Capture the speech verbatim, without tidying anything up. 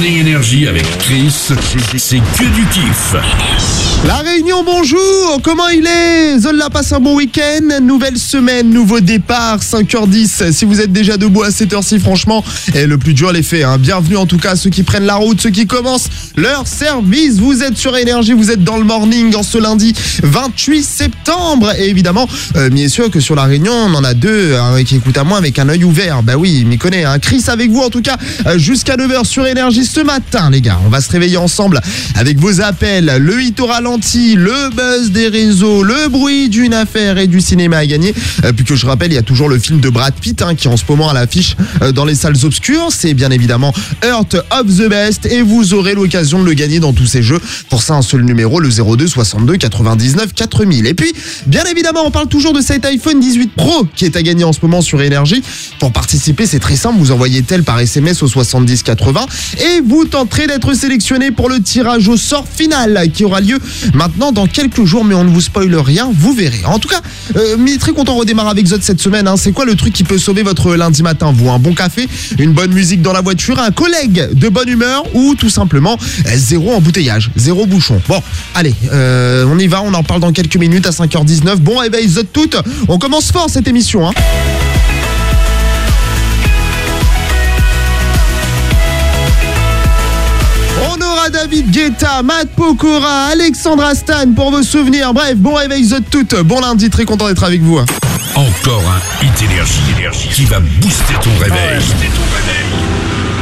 Morning Énergie avec Chris, c'est que du kiff. La Réunion, bonjour, comment il est? Zola passe un bon week-end, nouvelle semaine, nouveau départ, cinq heures dix. Si vous êtes déjà debout à cette heure-ci, franchement, et le plus dur est fait. Hein. Bienvenue en tout cas à ceux qui prennent la route, ceux qui commencent leur service. Vous êtes sur Énergie, vous êtes dans le morning en ce lundi vingt-huit septembre. Et évidemment, euh, bien sûr que sur la Réunion, on en a deux hein, qui écoutent à moi avec un œil ouvert. Bah oui, il m'y connaît. Hein. Chris avec vous en tout cas euh, jusqu'à neuf heures sur Énergie ce matin, les gars. On va se réveiller ensemble avec vos appels, le hit au ralenti, le buzz des réseaux, le bruit d'une affaire et du cinéma à gagner. Euh, puis que je rappelle, il y a toujours le film de Brad Pitt hein, qui est en ce moment à l'affiche euh, dans les salles obscures. C'est bien évidemment Heart of the Best et vous aurez l'occasion de le gagner dans tous ces jeux. Pour ça, un seul numéro, le zéro deux soixante-deux quatre-vingt-dix-neuf quatre mille. Et puis, bien évidemment, on parle toujours de cet iPhone dix-huit Pro qui est à gagner en ce moment sur Énergie. Pour participer, c'est très simple. Vous envoyez tel par S M S au soixante-dix quatre-vingts et vous tenterez d'être sélectionné pour le tirage au sort final qui aura lieu maintenant dans quelques jours, mais on ne vous spoile rien, vous verrez. En tout cas, euh, mais très content, on redémarre avec Zod cette semaine. Hein. C'est quoi le truc qui peut sauver votre lundi matin, vous? Un bon café, une bonne musique dans la voiture, un collègue de bonne humeur ou tout simplement euh, zéro embouteillage, zéro bouchon. Bon, allez, euh, on y va, on en parle dans quelques minutes à cinq heures dix-neuf. Bon réveil Zod toutes, on commence fort cette émission. Hein. David Guetta, Matt Pokora, Alexandra Stan pour vos souvenirs. Bref, bon réveil Zod toutes. Bon lundi, très content d'être avec vous. Encore un hit Énergie, Énergie qui va booster ton réveil. Booster ton réveil.